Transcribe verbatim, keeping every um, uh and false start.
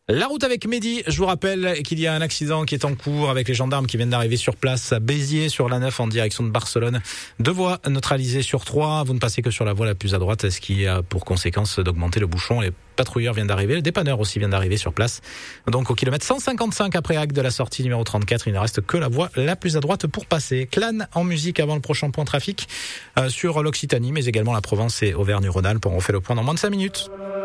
La route avec Mehdi, je vous rappelle qu'il y a un accident qui est en cours avec les gendarmes qui viennent d'arriver sur place à Béziers sur l'A neuf en direction de Barcelone. Deux voies neutralisées sur trois. Vous ne passez que sur la voie la plus à droite, ce qui a pour conséquence d'augmenter le bouchon. Les patrouilleurs viennent d'arriver, le dépanneur aussi vient d'arriver sur place. Donc au kilomètre cent cinquante-cinq après acte de la sortie numéro trente-quatre, il ne reste que la voie la plus à droite pour passer. Clan en musique avant le prochain point trafic euh, sur l'Occitanie, mais également la Provence et Auvergne-Rhône-Alpes. On refait le point dans moins de cinq minutes.